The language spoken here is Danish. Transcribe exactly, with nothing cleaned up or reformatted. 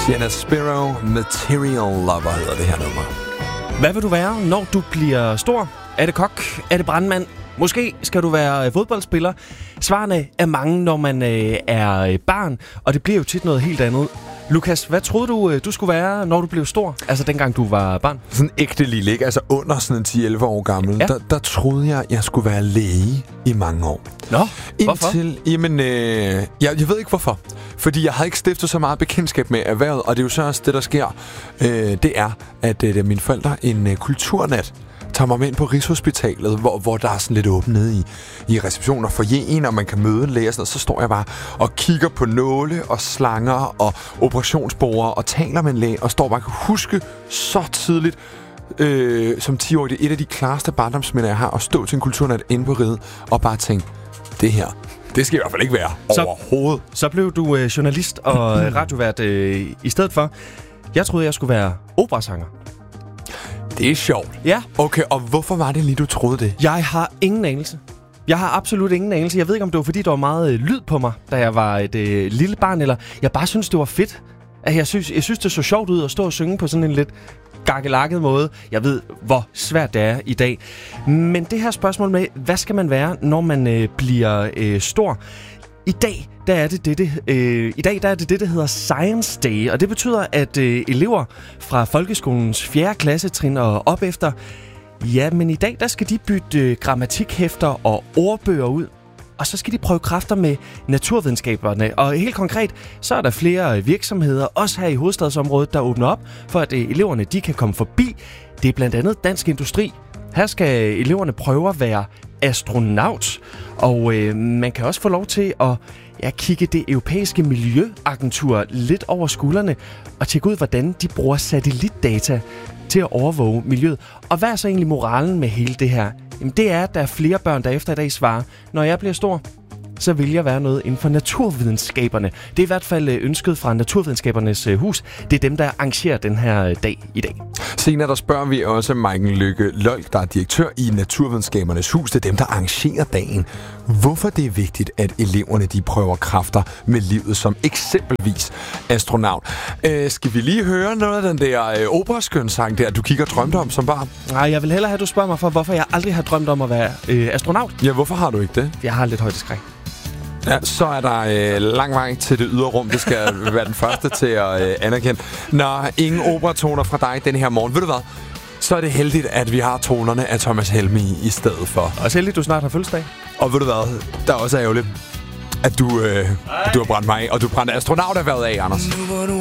Sienna Sparrow, Material Lover hedder det her nummer. Hvad vil du være, når du bliver stor? Er det kok? Er det brandmand? Måske skal du være fodboldspiller. Svarene er mange, når man øh, er barn, og det bliver jo tit noget helt andet. Lukas, hvad troede du, du skulle være, når du blev stor? Altså dengang du var barn? Sådan ægte lille, ikke? Altså under sådan ti elleve år gammel. Ja. Der, der troede jeg, jeg skulle være læge i mange år. Nå, hvorfor? Indtil, jamen, øh, jeg, jeg ved ikke hvorfor. Fordi jeg havde ikke stiftet så meget bekendtskab med erhvervet, og det er jo så også det, der sker. Øh, det er, at øh, mine forældre en øh, kulturnat tager mig med ind på Rigshospitalet, hvor, hvor der er sådan lidt åbent nede i, i receptionen og foyeren, og man kan møde en læge og sådan noget. Så står jeg bare og kigger på nåle og slanger og operationsborde og taler med en læge, og står bare og kan huske så tidligt, øh, som ti-årig, det er et af de klareste barndomsminder, jeg har, at stå til en kulturnat inde på Riget og bare tænke, det her, det skal i hvert fald ikke være så, overhovedet. Så blev du øh, journalist og radiovært øh, i stedet for. Jeg troede, jeg skulle være operasanger. Det er sjovt. Ja. Okay, og hvorfor var det lige, du troede det? Jeg har ingen anelse. Jeg har absolut ingen anelse. Jeg ved ikke, om det var, fordi der var meget øh, lyd på mig, da jeg var et øh, lille barn, eller jeg bare synes, det var fedt. At jeg synes, jeg synes, det så sjovt ud at stå og synge på sådan en lidt gakkelakket måde. Jeg ved, hvor svært det er i dag. Men det her spørgsmål med, hvad skal man være, når man øh, bliver øh, stor? I dag, der er det det, det, øh, i dag der er det det, der hedder Science Day, og det betyder, at øh, elever fra folkeskolens fjerde klassetrin og op efter, ja, men i dag, der skal de bytte øh, grammatikhæfter og ordbøger ud, og så skal de prøve kræfter med naturvidenskaberne. Og helt konkret, så er der flere virksomheder, også her i hovedstadsområdet, der åbner op for, at øh, eleverne de kan komme forbi. Det er blandt andet Dansk Industri. Her skal eleverne prøve at være astronaut, og øh, man kan også få lov til at ja, kigge det europæiske miljøagentur lidt over skuldrene og tjekke ud, hvordan de bruger satellitdata til at overvåge miljøet. Og hvad er så egentlig moralen med hele det her? Jamen, det er, at der er flere børn, der efter i dag svarer, når jeg bliver stor, så vil jeg være noget inden for naturvidenskaberne. Det er i hvert fald ønsket fra Naturvidenskabernes Hus. Det er dem, der arrangerer den her dag i dag. Senere der spørger vi også Maiken Lykke Lolk, der er direktør i Naturvidenskabernes Hus. Det er dem, der arrangerer dagen. Hvorfor det er vigtigt, at eleverne de prøver kræfter med livet som eksempelvis astronaut. Øh, skal vi lige høre noget af den der øh, operaskønsang der, du kigger og drømte om som barn? Nej, jeg vil hellere have, at du spørger mig for, hvorfor jeg aldrig har drømt om at være øh, astronaut. Ja, hvorfor har du ikke det? Jeg har lidt højdeskræk. Ja, så er der øh, lang vej til det ydre rum. Det skal være den første til at øh, anerkende. Når ingen operatoner fra dig den her morgen. Ved du hvad? Så er det heldigt, at vi har tonerne af Thomas Helmig i stedet for. Og heldigt, du snart har fødselsdag. Og ved du hvad? Der er også ærgerligt, at du, øh, du har brændt mig af. Og du brændte astronauterhvervet af, Anders.